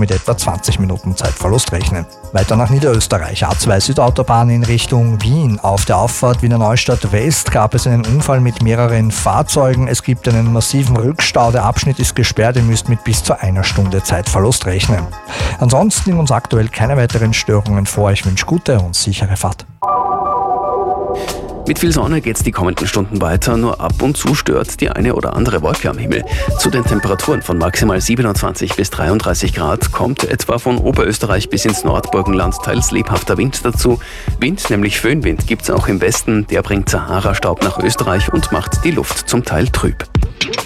mit etwa 20 Minuten Zeitverlust rechnen. Weiter nach Niederösterreich. A2 Südautobahn in Richtung Wien. Auf der Auffahrt Wiener Neustadt West gab es einen Unfall mit mehreren Fahrzeugen. Es gibt einen massiven Rückstau. Der Abschnitt ist gesperrt. Ihr müsst mit bis zu einer Stunde Zeitverlust rechnen. Ansonsten liegen uns aktuell keine weiteren Störungen vor. Ich wünsche gute und sichere Fahrt. Mit viel Sonne geht's die kommenden Stunden weiter, nur ab und zu stört die eine oder andere Wolke am Himmel. Zu den Temperaturen von maximal 27 bis 33 Grad kommt etwa von Oberösterreich bis ins Nordburgenland teils lebhafter Wind dazu. Wind, nämlich Föhnwind, gibt's auch im Westen. Der bringt Sahara-Staub nach Österreich und macht die Luft zum Teil trüb.